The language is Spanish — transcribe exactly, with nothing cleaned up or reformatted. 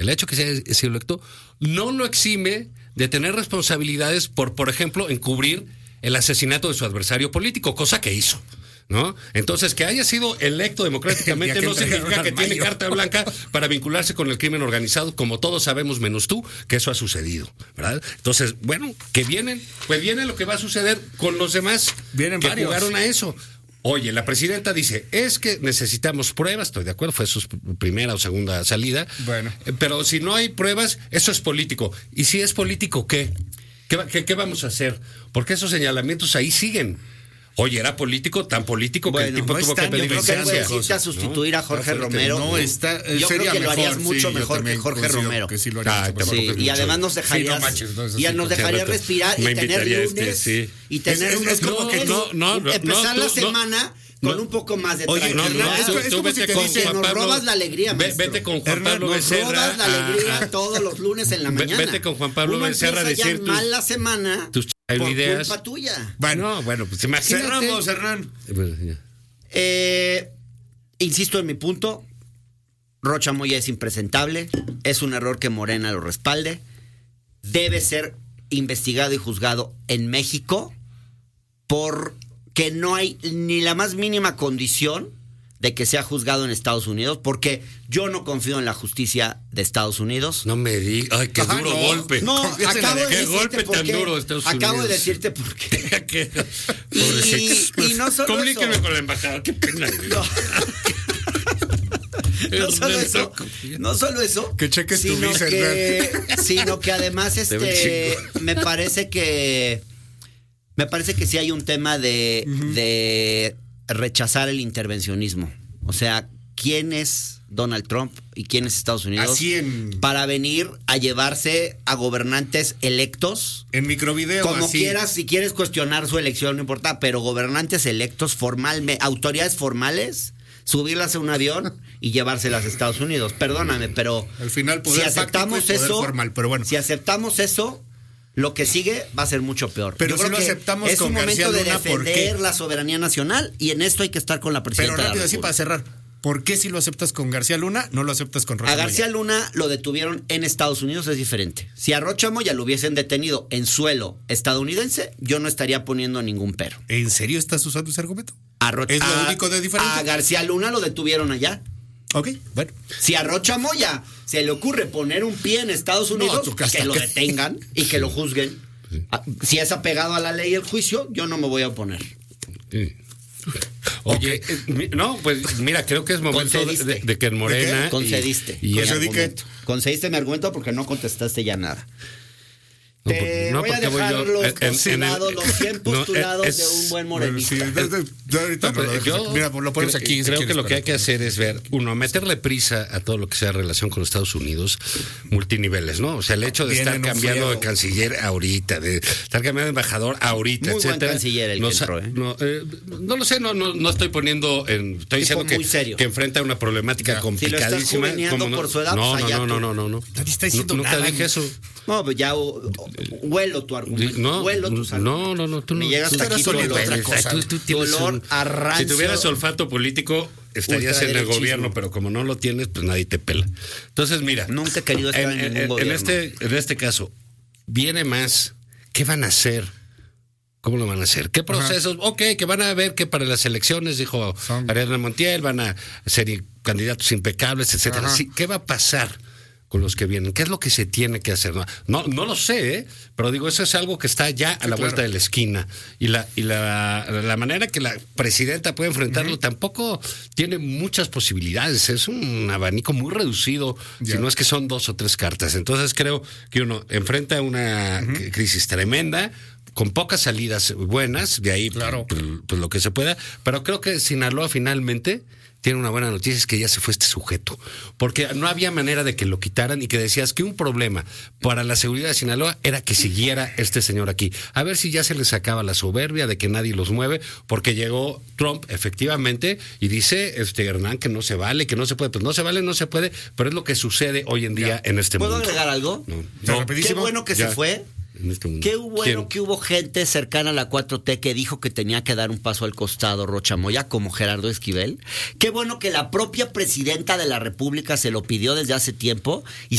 el hecho que se haya sido electo, no lo exime de tener responsabilidades por, por ejemplo, encubrir el asesinato de su adversario político, cosa que hizo, ¿no? Entonces, que haya sido electo democráticamente no significa que tiene carta blanca para vincularse con el crimen organizado, como todos sabemos, menos tú, que eso ha sucedido, ¿verdad? Entonces, bueno, que vienen, pues viene lo que va a suceder con los demás vienen que varios. jugaron a eso. Oye, la presidenta dice, es que necesitamos pruebas, estoy de acuerdo, fue su primera o segunda salida, bueno. pero si no hay pruebas, eso es político. ¿Y si es político, qué? ¿Qué, qué, qué vamos a hacer? Porque esos señalamientos ahí siguen. Oye, era político, tan político bueno, que el tipo no tuvo está, que pedir yo creo que licencia. necesita sustituir ¿no? a Jorge no, Romero. No está, eh, yo creo que mejor, lo harías mucho sí, mejor que Jorge Romero. Que sí lo haría ah, mucho mejor. Sí, y además nos dejarías, sí, no manches, no, y sí, nos dejarías respirar y tener lunes este, sí. y tener es, es, es como que no, no, no, empezar no, la tú, semana no, con un poco más de oye, tranquilidad. No, no, es, es como si te dicen, nos Pablo, robas la alegría, maestro. Vete con Juan Hernán, Pablo nos Becerra. robas la alegría ah, todos los lunes en la mañana. Vete con Juan Pablo Uno Becerra a decir tus, mal la semana tus por ideas. culpa tuya. Bueno, no, bueno, pues imagínate. Cerramos, Hernán. Eh, insisto en mi punto. Rocha Moya es impresentable. Es un error que Morena lo respalde. Debe ser investigado y juzgado en México porque no hay ni la más mínima condición de que sea juzgado en Estados Unidos, porque yo no confío en la justicia de Estados Unidos. No me digas, ay, qué Ajá, duro no, golpe. No, acabo de qué decirte golpe por tan qué. duro de Estados Acabo Unidos. de decirte por qué. y, y no solo Comuníqueme eso. con la embajada, qué pena. No. No solo eso, no solo eso, que cheques tu sino visa, que, sino que además este me parece que me parece que sí hay un tema de, uh-huh. de rechazar el intervencionismo. O sea, ¿quién es Donald Trump y quién es Estados Unidos así en, para venir a llevarse a gobernantes electos? En microvideo, como así. quieras, si quieres cuestionar su elección, no importa, pero gobernantes electos formalmente, autoridades formales, subirlas a un avión y llevárselas a Estados Unidos. Perdóname, pero al final poder si aceptamos y poder eso, formal, pero bueno. si aceptamos eso, lo que sigue va a ser mucho peor. Pero Yo si creo lo que aceptamos es con un momento García de Luna, ¿por defender qué? la soberanía nacional y en esto hay que estar con la presidenta. Pero rápido, de la así para cerrar. ¿Por qué si lo aceptas con García Luna, no lo aceptas con Rocha A García Moya? Luna lo detuvieron en Estados Unidos, es diferente. Si a Rocha Moya lo hubiesen detenido en suelo estadounidense, yo no estaría poniendo ningún pero. ¿En serio estás usando ese argumento? A Rocha, ¿Es lo a, único de diferente? A García Luna lo detuvieron allá. Ok, bueno. Si a Rocha Moya se le ocurre poner un pie en Estados Unidos, no, que lo detengan y que lo juzguen. Sí. Si es apegado a la ley y el juicio, yo no me voy a oponer. Sí. Oye, okay. no, pues mira, creo que es momento de, de, de que en Morena... Concediste. Y, y el Concediste mi argumento porque no contestaste ya nada. No, Te no, voy a dejar yo, los en, postulados, en el, los cien postulados no, es, de un buen morenista. Sí, de, de, de, ahorita no, no, yo, mira, lo ponemos creo, aquí. Creo si que lo que hay que hacer es ver, uno, meterle prisa a todo lo que sea relación con los Estados Unidos, multiniveles, ¿no? O sea, el hecho de Viene estar cambiando de canciller ahorita, de estar cambiando de embajador ahorita, muy etcétera. Buen canciller el no, que entró, ¿eh? no, eh, no lo sé, no, no, no estoy poniendo en, estoy tipo diciendo que, que enfrenta una problemática ya. complicadísima. Si lo estás no, por su edad, no, pues no, no, no, no, no, no. Nadie está diciendo no, nada. Nunca dije eso. No, pues ya huelo tu argumento. No, huelo tu no, no, no, tú Me no. llegas hasta aquí sólido, otra cosa. Tú, tú tienes olor un, a rancio. Si tuvieras olfato político, estarías en el gobierno, pero como no lo tienes, pues nadie te pela. Entonces, mira. Nunca he querido estar en, en ningún en, gobierno. En este, en este caso, viene más. ¿Qué van a hacer? ¿Cómo lo van a hacer? ¿Qué procesos? Ajá. Ok, que van a ver que para las elecciones, dijo Son... Ariadna Montiel, van a ser candidatos impecables, etcétera. Sí, ¿qué va a pasar con los que vienen? ¿Qué es lo que se tiene que hacer? No, no, no lo sé, ¿eh? Pero digo, eso es algo que está ya a sí, la vuelta claro. de la esquina. Y la y la, la manera que la presidenta puede enfrentarlo uh-huh. tampoco tiene muchas posibilidades. Es un abanico muy reducido, ya. si no es que son dos o tres cartas. Entonces creo que uno enfrenta una uh-huh. crisis tremenda, con pocas salidas buenas, de ahí claro. pues, pues lo que se pueda. Pero creo que Sinaloa finalmente tiene una buena noticia, es que ya se fue este sujeto, porque no había manera de que lo quitaran y que decías que un problema para la seguridad de Sinaloa era que siguiera este señor aquí. A ver si ya se les sacaba la soberbia de que nadie los mueve, porque llegó Trump efectivamente y dice este Hernán que no se vale, que no se puede, pues no se vale, no se puede, pero es lo que sucede hoy en día ya. en este ¿Puedo mundo. ¿Puedo agregar algo? No. no. Qué bueno que ya. se fue. Este Qué bueno que hubo gente cercana a la cuatro T que dijo que tenía que dar un paso al costado Rocha Moya, como Gerardo Esquivel. Qué bueno que la propia presidenta de la República se lo pidió desde hace tiempo y